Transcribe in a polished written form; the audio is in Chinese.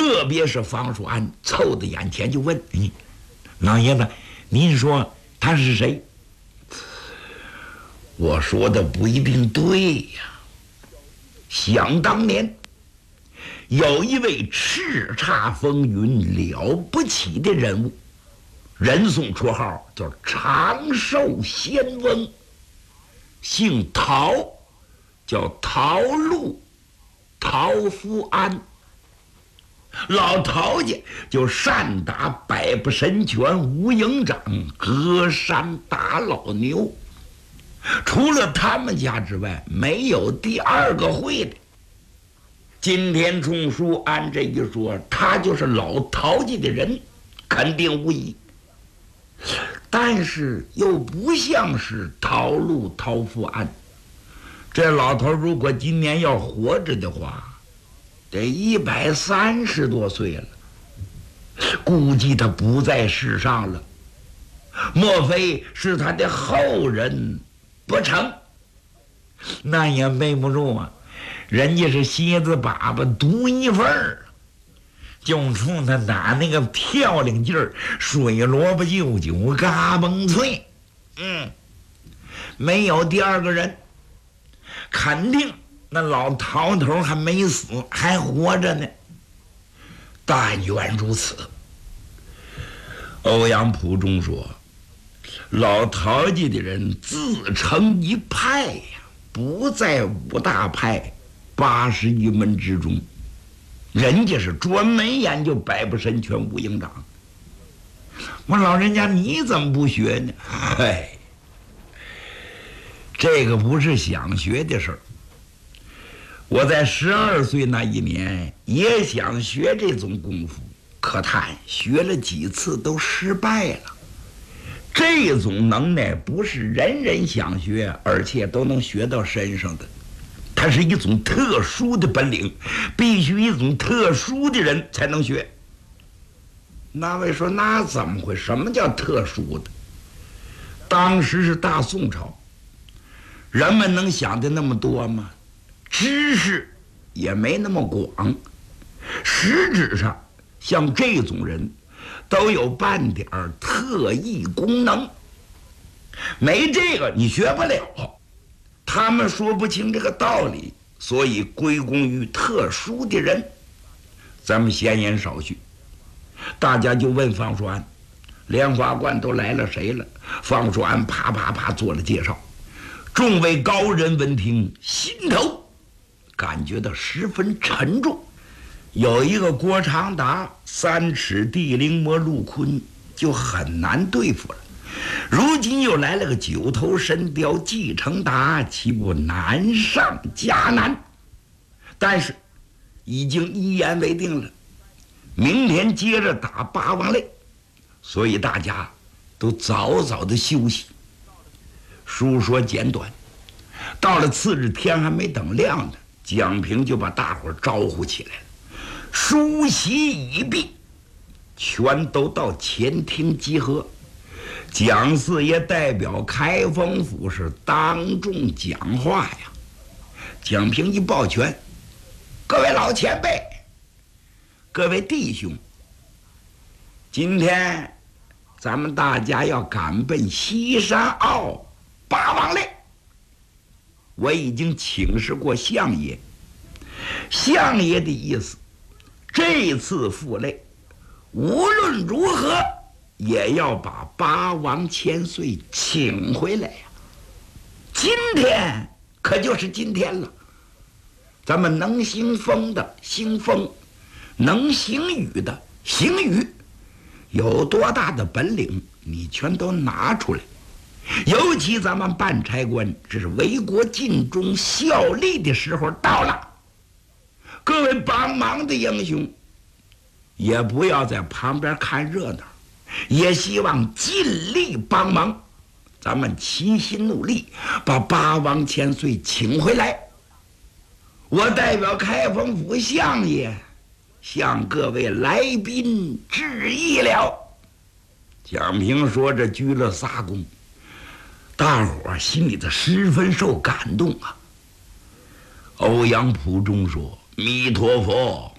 特别是方叔安凑到眼前就问：“老爷子，您说他是谁？”我说的不一定对呀。想当年，有一位叱咤风云、了不起的人物，人送绰号叫长寿仙翁，姓陶，叫陶禄，陶福安。老陶家就善打百步神拳、无影掌、隔山打老牛，除了他们家之外，没有第二个会的。今天钟书按这一说，他就是老陶家的人，肯定无疑。但是又不像是陶禄、陶福安。这老头如果今年要活着的话，得130多岁了，估计他不在世上了。莫非是他的后人不成？那也背不住啊，人家是蝎子粑粑独一份儿，就冲他打那个漂亮劲儿，水萝卜就酒嘎嘣脆，没有第二个人。肯定那老陶头还没死，还活着呢。但愿如此。欧阳普中说，老陶家的人自成一派呀，不在5大派81门之中，人家是专门研究百步神拳、无影掌。我老人家你怎么不学呢？嗨，这个不是想学的事儿。我在12岁那一年也想学这种功夫，可叹学了几次都失败了。这种能耐不是人人想学，而且都能学到身上的，它是一种特殊的本领，必须一种特殊的人才能学。那位说，那怎么会？什么叫特殊的？当时是大宋朝，人们能想的那么多吗？知识也没那么广，实质上像这种人都有半点特异功能，没这个你学不了。他们说不清这个道理，所以归功于特殊的人。咱们闲言少叙，大家就问方叔安，莲花观都来了谁了？方叔安啪啪啪做了介绍。众位高人闻听，心头感觉到十分沉重。有一个郭长达3尺地灵魔陆坤就很难对付了，如今又来了个9头神雕季承达，岂不难上加难？但是已经一言为定了，明天接着打八王擂，所以大家都早早的休息。书说简短，到了次日天还没等亮呢，蒋平就把大伙招呼起来了。梳洗已毕，全都到前厅集合。蒋四爷代表开封府是当众讲话呀。蒋平一抱拳，各位老前辈，各位弟兄，今天咱们大家要赶奔西山坳八王擂。我已经请示过相爷，相爷的意思，这次赴擂无论如何也要把八王千岁请回来呀。今天可就是今天了，咱们能行风的行风，能行雨的行雨，有多大的本领你全都拿出来。尤其咱们办差官，这是为国尽忠效力的时候到了。各位帮忙的英雄，也不要在旁边看热闹，也希望尽力帮忙，咱们齐心努力，把八王千岁请回来。我代表开封府相爷向各位来宾致意了。蒋平说着鞠了仨躬，大伙儿心里头十分受感动啊。欧阳普中说：弥陀佛，